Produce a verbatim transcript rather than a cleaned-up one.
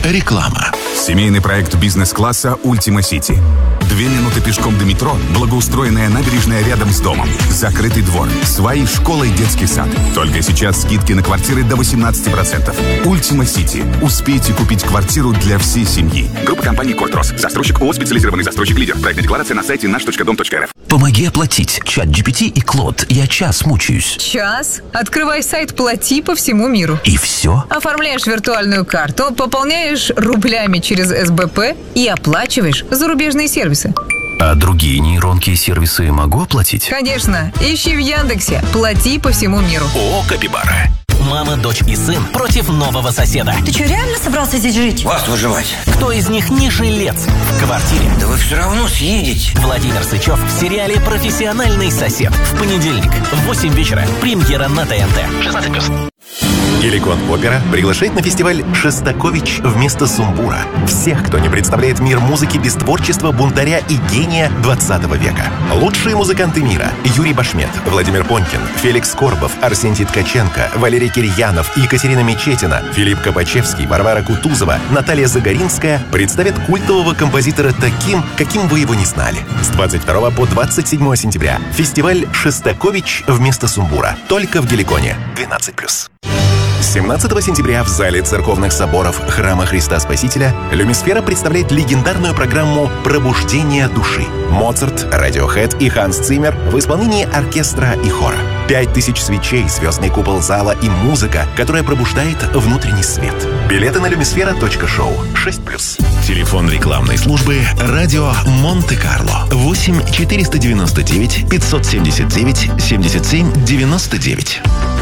Реклама. Семейный проект бизнес-класса «Ультима Сити». Две минуты пешком до метро, благоустроенная набережная рядом с домом, закрытый двор, свои школа и детский сад. Только сейчас скидки на квартиры до восемнадцати процентов. «Ультима Сити». Успейте купить квартиру для всей семьи. Группа компаний «Кортрос». Застройщик ООО «Специализированный застройщик-лидер». Проектная декларация на сайте наш точка дом точка эр эф. Помоги оплатить. ChatGPT и Клод. Я час мучаюсь. Час? Открывай сайт «Плати» по всему миру. И все? Оформляешь виртуальную карту, пополняешь рублями через эс бэ пэ и оплачиваешь зарубежные сервисы. А другие нейронки и сервисы могу оплатить? Конечно. Ищи в Яндексе «Плати по всему миру». О, Капибара. Мама, дочь и сын против нового соседа. Ты что, реально собрался здесь жить? Вас выживать. Кто из них не жилец в квартире? Да вы все равно съедете. Владимир Сычев в сериале «Профессиональный сосед». В понедельник в восемь вечера. Премьера на тэ эн тэ. шестнадцать плюс. Геликон Опера приглашает на фестиваль «Шостакович вместо сумбура». Всех, кто не представляет мир музыки без творчества бунтаря и гения двадцатого века. Лучшие музыканты мира: Юрий Башмет, Владимир Понькин, Феликс Корбов, Арсентий Ткаченко, Валерий Кирьянов, Екатерина Мечетина, Филипп Копачевский, Варвара Кутузова, Наталья Загоринская представят культового композитора таким, каким вы его не знали. С двадцать второго по двадцать седьмое сентября. Фестиваль «Шостакович вместо сумбура». Только в Геликоне. двенадцать плюс. семнадцатого сентября в зале церковных соборов Храма Христа Спасителя Люмисфера представляет легендарную программу «Пробуждение души». Моцарт, Радиохэд и Ханс Циммер в исполнении оркестра и хора. Пять тысяч свечей, звездный купол зала и музыка, которая пробуждает внутренний свет. Билеты на люмисфера точка шоу. шесть плюс. Телефон рекламной службы «Радио Монте-Карло». восемь четыреста девяносто девять пятьсот семьдесят девять семьдесят семь девяносто девять.